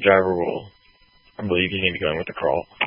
driver will, I believe he's going to be going with the crawl.